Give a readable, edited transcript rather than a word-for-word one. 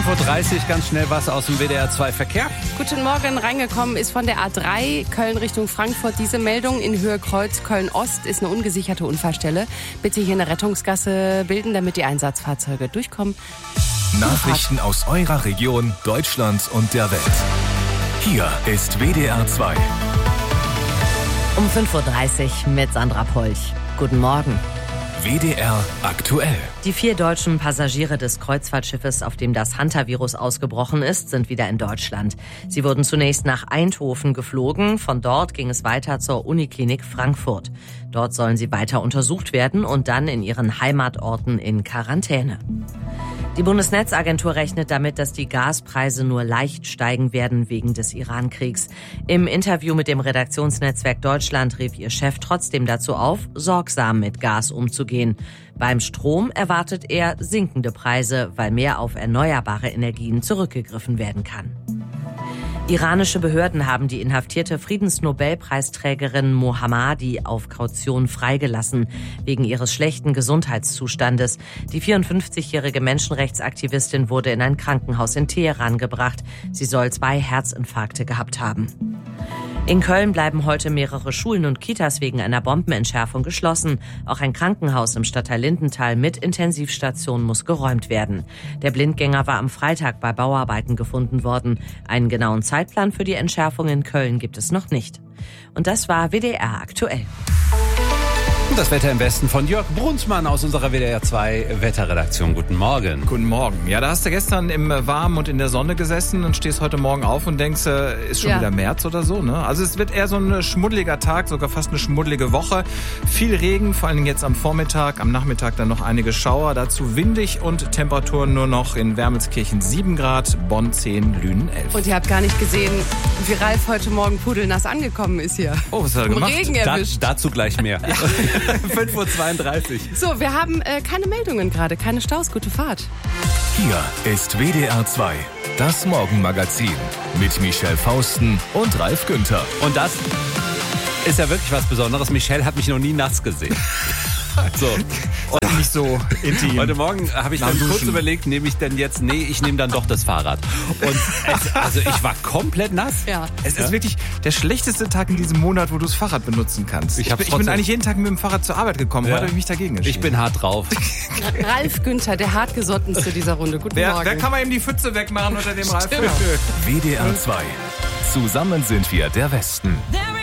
5.30 Uhr, ganz schnell was aus dem WDR 2 Verkehr. Guten Morgen, reingekommen ist von der A3 Köln Richtung Frankfurt diese Meldung. In Höhe Kreuz Köln-Ost ist eine ungesicherte Unfallstelle. Bitte hier eine Rettungsgasse bilden, damit die Einsatzfahrzeuge durchkommen. Nachrichten aus eurer Region, Deutschland und der Welt. Hier ist WDR 2. Um 5.30 Uhr mit Sandra Polch. Guten Morgen. WDR aktuell. Die 4 deutschen Passagiere des Kreuzfahrtschiffes, auf dem das Hantavirus ausgebrochen ist, sind wieder in Deutschland. Sie wurden zunächst nach Eindhoven geflogen. Von dort ging es weiter zur Uniklinik Frankfurt. Dort sollen sie weiter untersucht werden und dann in ihren Heimatorten in Quarantäne. Die Bundesnetzagentur rechnet damit, dass die Gaspreise nur leicht steigen werden wegen des Iran-Kriegs. Im Interview mit dem Redaktionsnetzwerk Deutschland rief ihr Chef trotzdem dazu auf, sorgsam mit Gas umzugehen. Beim Strom erwartet er sinkende Preise, weil mehr auf erneuerbare Energien zurückgegriffen werden kann. Iranische Behörden haben die inhaftierte Friedensnobelpreisträgerin Mohammadi auf Kaution freigelassen, wegen ihres schlechten Gesundheitszustandes. Die 54-jährige Menschenrechtsaktivistin wurde in ein Krankenhaus in Teheran gebracht. Sie soll 2 Herzinfarkte gehabt haben. In Köln bleiben heute mehrere Schulen und Kitas wegen einer Bombenentschärfung geschlossen. Auch ein Krankenhaus im Stadtteil Lindenthal mit Intensivstation muss geräumt werden. Der Blindgänger war am Freitag bei Bauarbeiten gefunden worden. Einen genauen Zeitplan für die Entschärfung in Köln gibt es noch nicht. Und das war WDR aktuell. Das Wetter im Westen von Jörg Brunsmann aus unserer WDR 2 Wetterredaktion. Guten Morgen. Guten Morgen. Ja, da hast du gestern im Warmen und in der Sonne gesessen und stehst heute Morgen auf und denkst, ist schon wieder März oder so, ne? Also es wird eher so ein schmuddeliger Tag, sogar fast eine schmuddelige Woche. Viel Regen, vor allen Dingen jetzt am Vormittag, am Nachmittag dann noch einige Schauer. Dazu windig und Temperaturen nur noch in Wermelskirchen 7 Grad, Bonn 10, Lünen 11. Und ihr habt gar nicht gesehen, wie Ralf heute Morgen pudelnass angekommen ist hier. Oh, was hat er gemacht? Regen erwischt. Dazu gleich mehr. 5.32 Uhr. So, wir haben keine Meldungen gerade, keine Staus. Gute Fahrt. Hier ist WDR 2, das Morgenmagazin mit Michelle Fausten und Ralf Günther. Und das ist ja wirklich was Besonderes. Michelle hat mich noch nie nass gesehen. So. Und nicht so intim. Heute Morgen habe ich dann kurz überlegt, nehme ich denn jetzt, ich nehme dann doch das Fahrrad. Und ich war komplett nass. Ja. Es ist wirklich der schlechteste Tag in diesem Monat, wo du das Fahrrad benutzen kannst. Ich bin eigentlich jeden Tag mit dem Fahrrad zur Arbeit gekommen. Heute habe ich mich dagegen entschieden. Ich bin hart drauf. Ralf Günther, der hartgesottenste dieser Runde. Guten Morgen. Wer kann man ihm die Pfütze wegmachen unter dem Ralf? WDR 2. Zusammen sind wir der Westen.